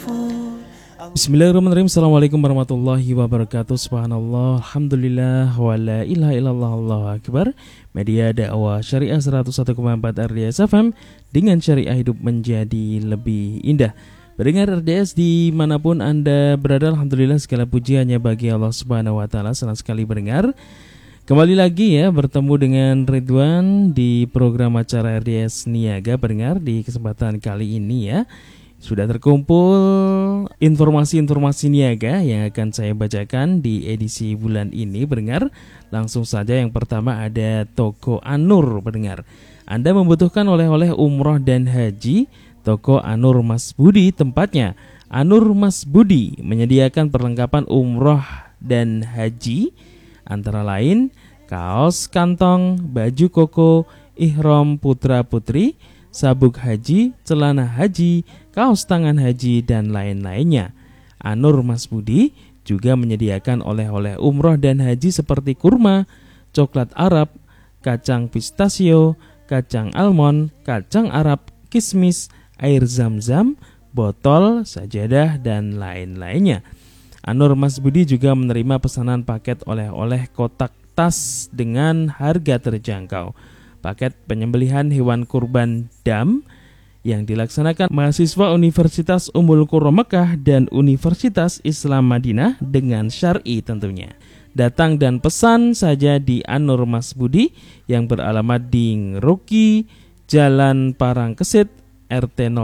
Bismillahirrahmanirrahim. Assalamualaikum warahmatullahi wabarakatuh. Subhanallah, alhamdulillah, wa la ilaha illallah, Allahu akbar. Media dakwah Syariah 101,4 RDS FM, dengan syariah hidup menjadi lebih indah. Pendengar RDS dimanapun Anda berada, alhamdulillah segala puji hanya bagi Allah Subhanahu wa taala. Senang sekali berdengar. Kembali lagi ya bertemu dengan Ridwan di program acara RDS Niaga. Pendengar, di kesempatan kali ini ya sudah terkumpul informasi-informasi niaga yang akan saya bacakan di edisi bulan ini, pendengar. Langsung saja yang pertama ada Toko Anur, pendengar. Anda membutuhkan oleh-oleh umroh dan haji, Toko Anur Mas Budi tempatnya. Anur Mas Budi menyediakan perlengkapan umroh dan haji, antara lain kaos kantong, baju koko, ihram putra-putri, sabuk haji, celana haji, kaos tangan haji, dan lain-lainnya. Anur Mas Budi juga menyediakan oleh-oleh umroh dan haji seperti kurma, coklat Arab, kacang pistasio, kacang almond, kacang Arab, kismis, air zam-zam, botol, sajadah, dan lain-lainnya. Anur Mas Budi juga menerima pesanan paket oleh-oleh kotak tas dengan harga terjangkau. Paket penyembelihan hewan kurban dam yang dilaksanakan mahasiswa Universitas Ummul Qura Mekah dan Universitas Islam Madinah dengan syar'i tentunya. Datang dan pesan saja di Anur Mas Budi yang beralamat di Ngeruki, Jalan Parangkesit, RT